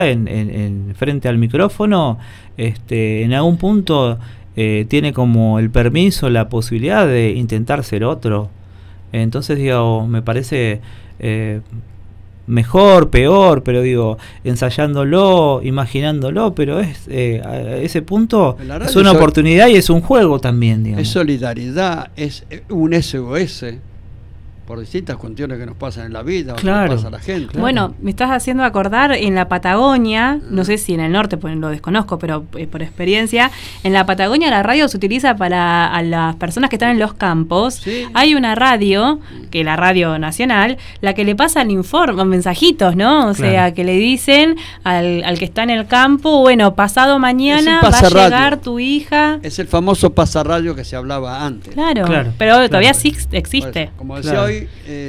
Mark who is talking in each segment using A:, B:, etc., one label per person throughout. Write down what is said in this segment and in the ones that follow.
A: en frente al micrófono, en algún punto tiene como el permiso, la posibilidad de intentar ser otro. Entonces digo, me parece mejor, peor, pero digo, ensayándolo, imaginándolo, pero a ese punto es una oportunidad y es un juego también, digamos.
B: Es solidaridad, es un SOS por distintas cuestiones que nos pasan en la vida,
A: claro,
B: o que pasa a la gente.
C: Claro. Bueno, me estás haciendo acordar en la Patagonia, no sé si en el norte, pues lo desconozco, pero por experiencia, en la Patagonia la radio se utiliza para a las personas que están en los campos. ¿Sí? Hay una radio, que la radio nacional, la que le pasan mensajitos, ¿no? O sea, que le dicen al que está en el campo, bueno, pasado mañana va a llegar tu hija.
B: Es el famoso pasarradio que se hablaba antes.
C: Claro, pero todavía sí existe.
B: Pues, como decía hoy,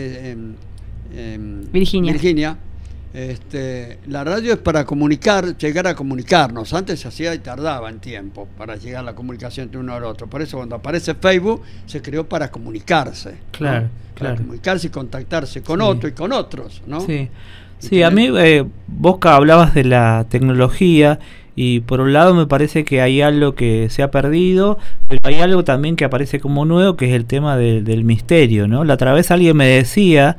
B: Virginia, la radio es para llegar a comunicarnos. Antes se hacía y tardaba en tiempo para llegar a la comunicación entre uno al otro. Por eso cuando aparece Facebook se creó para comunicarse.
A: Claro,
B: ¿no? Para comunicarse y contactarse con otro y con otros, ¿no?
A: Sí, a mí vos hablabas de la tecnología y por un lado me parece que hay algo que se ha perdido, pero hay algo también que aparece como nuevo, que es el tema del misterio, ¿no? La otra vez alguien me decía,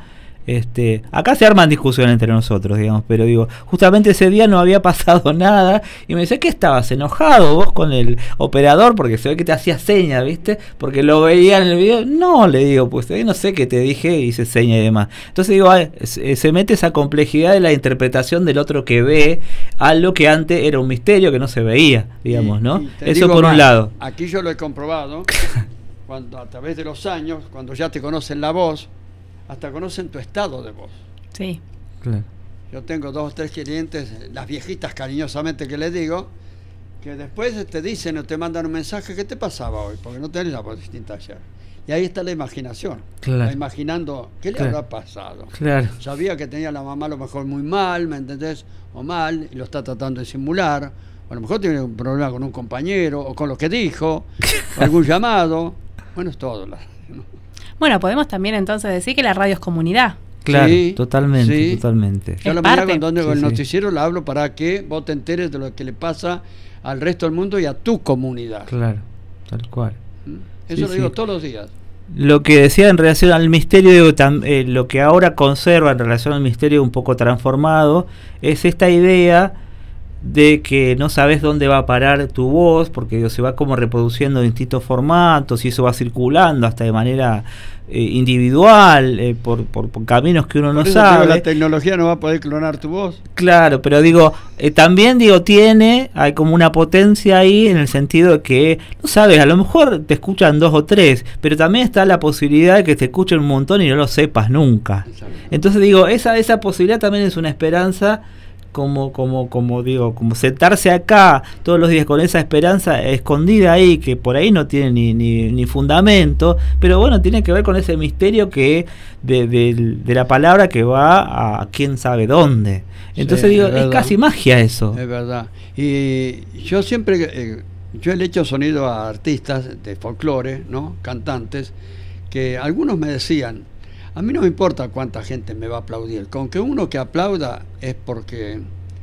A: acá se arman discusiones entre nosotros, digamos, pero digo, justamente ese día no había pasado nada y me dice, ¿qué estabas enojado vos con el operador? Porque se ve que te hacía seña, ¿viste? Porque lo veía en el video. No, le digo, pues no sé qué te dije, hice seña y demás. Entonces digo, se mete esa complejidad de la interpretación del otro que ve algo que antes era un misterio que no se veía, digamos, ¿no? Eso por un lado.
B: Aquí yo lo he comprobado, cuando a través de los años, cuando ya te conocen la voz, hasta conocen tu estado de voz.
C: Sí.
A: Claro.
B: Yo tengo 2 o 3 clientes, las viejitas cariñosamente que les digo, que después te dicen o te mandan un mensaje, ¿qué te pasaba hoy? Porque no tenés la voz distinta ayer. Y ahí está la imaginación.
A: Claro.
B: Imaginando, ¿qué le habrá pasado?
A: Claro.
B: Sabía que tenía la mamá a lo mejor muy mal, ¿me entendés? O mal, y lo está tratando de simular. O a lo mejor tiene un problema con un compañero, o con lo que dijo, o algún llamado. Bueno, es todo. ¿no?
C: Bueno, podemos también entonces decir que la radio es comunidad.
A: Claro, sí, totalmente.
B: Yo a la mañana cuando ando con el noticiero la hablo para que vos te enteres de lo que le pasa al resto del mundo y a tu comunidad.
A: Claro, tal cual.
B: Eso lo digo todos los días.
A: Lo que decía en relación al misterio, digo, lo que ahora conserva en relación al misterio un poco transformado, es esta idea de que no sabes dónde va a parar tu voz, porque se va como reproduciendo en distintos formatos y eso va circulando hasta de manera individual, por caminos que uno no sabe.
B: La tecnología no va a poder clonar tu voz.
A: Claro, pero digo, también digo, hay como una potencia ahí en el sentido de que, no sabes, a lo mejor te escuchan 2 o 3, pero también está la posibilidad de que te escuchen un montón y no lo sepas nunca. Entonces digo, esa posibilidad también es una esperanza. Como sentarse acá todos los días con esa esperanza escondida ahí, que por ahí no tiene ni fundamento, pero bueno, tiene que ver con ese misterio que de la palabra que va a quién sabe dónde. Entonces digo, es casi magia eso.
B: Es verdad. Y yo siempre, yo he hecho sonido a artistas de folclore, ¿no? Cantantes, que algunos me decían, a mí no me importa cuánta gente me va a aplaudir, con que uno que aplauda es porque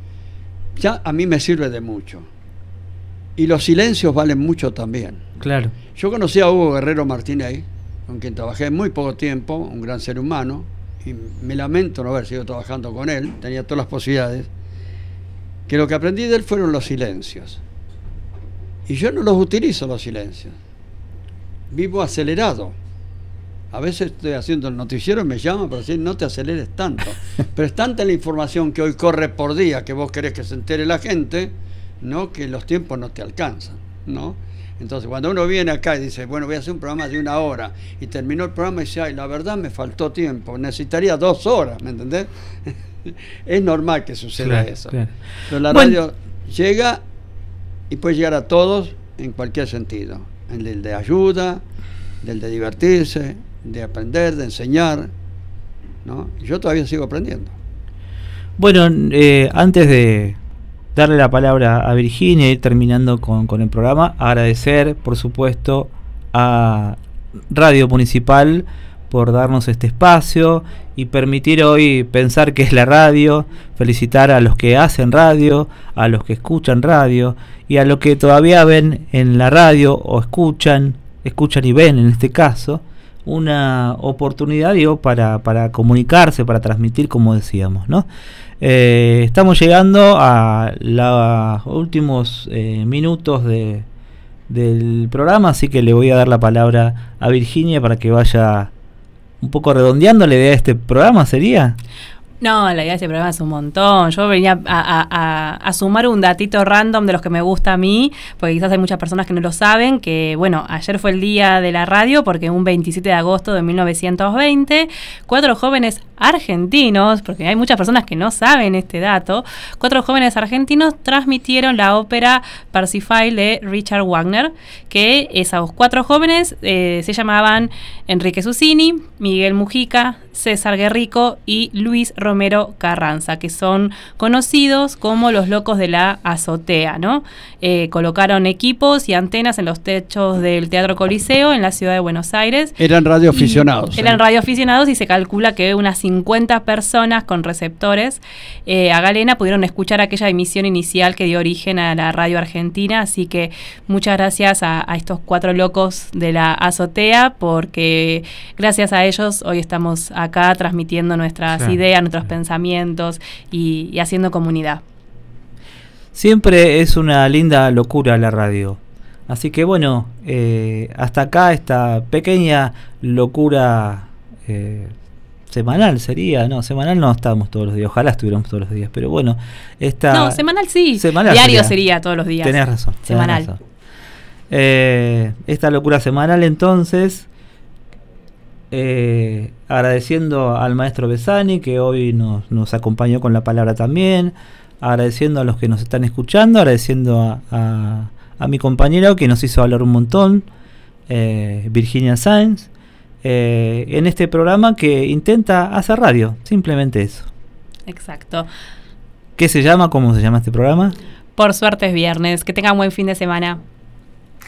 B: ya a mí me sirve de mucho. Y los silencios valen mucho también.
A: Claro.
B: Yo conocí a Hugo Guerrero Martínez, con quien trabajé muy poco tiempo, un gran ser humano, y me lamento no haber seguido trabajando con él, tenía todas las posibilidades, que lo que aprendí de él fueron los silencios. Y yo no los utilizo los silencios. Vivo acelerado. A veces estoy haciendo el noticiero y me llaman para decir no te aceleres tanto. Pero es tanta la información que hoy corre por día que vos querés que se entere la gente, ¿no? Que los tiempos no te alcanzan, ¿no? Entonces cuando uno viene acá y dice, bueno, voy a hacer un programa de 1 hora y terminó el programa y dice, ay, la verdad me faltó tiempo, necesitaría 2 horas, ¿me entendés? Es normal que suceda eso. Claro. Pero la radio llega y puede llegar a todos en cualquier sentido. En el de ayuda, del de divertirse, de aprender, de enseñar, ¿no? Yo todavía sigo aprendiendo.
A: Bueno, antes de darle la palabra a Virginia y ir terminando con el programa, agradecer, por supuesto, a Radio Municipal por darnos este espacio y permitir hoy pensar qué es la radio, felicitar a los que hacen radio, a los que escuchan radio y a los que todavía ven en la radio o escuchan y ven en este caso, una oportunidad, digo, para comunicarse, para transmitir, como decíamos, ¿no? Estamos llegando a los últimos minutos del programa, así que le voy a dar la palabra a Virginia para que vaya un poco redondeando la idea de este programa, ¿sería?
C: No, la idea de este programa es un montón. Yo venía a sumar un datito random de los que me gusta a mí, porque quizás hay muchas personas que no lo saben, que bueno, ayer fue el día de la radio, porque un 27 de agosto de 1920, 4 jóvenes argentinos, porque hay muchas personas que no saben este dato, 4 jóvenes argentinos transmitieron la ópera Parsifal de Richard Wagner, que esos 4 jóvenes se llamaban Enrique Susini, Miguel Mujica, César Guerrico y Luis Romero Carranza, que son conocidos como los locos de la azotea, ¿no? Colocaron equipos y antenas en los techos del Teatro Coliseo en la ciudad de Buenos Aires.
B: Eran radioaficionados.
C: Eran radioaficionados y se calcula que unas 50 personas con receptores a galena pudieron escuchar aquella emisión inicial que dio origen a la radio argentina, así que muchas gracias a estos 4 locos de la azotea, porque gracias a ellos hoy estamos acá transmitiendo nuestras ideas, nuestros pensamientos y haciendo comunidad.
A: Siempre es una linda locura la radio. Así que bueno, hasta acá esta pequeña locura semanal sería, no, semanal no estamos todos los días, ojalá estuviéramos todos los días, pero bueno,
C: no, semanal sí,
A: semanal
C: diario sería todos los días.
A: Tenés razón.
C: Semanal.
A: Tenés razón. Esta locura semanal entonces, agradeciendo al maestro Besani que hoy nos acompañó con la palabra también, agradeciendo a los que nos están escuchando, agradeciendo a mi compañero que nos hizo hablar un montón, Virginia Sáenz, en este programa que intenta hacer radio, simplemente eso.
C: Exacto.
A: ¿Qué se llama? ¿Cómo se llama este programa?
C: Por suerte es viernes, que tengan buen fin de semana.